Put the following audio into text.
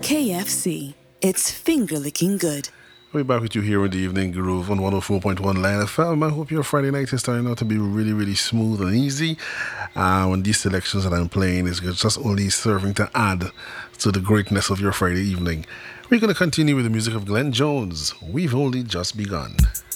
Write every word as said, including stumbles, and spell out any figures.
K F C. It's finger-licking good. We're back with you here in the Evening Groove on one oh four point one Line F M. I hope your Friday night is starting out to be really, really smooth and easy. Uh, when these selections that I'm playing is just only serving to add to the greatness of your Friday evening. We're going to continue with the music of Glenn Jones. We've only just begun.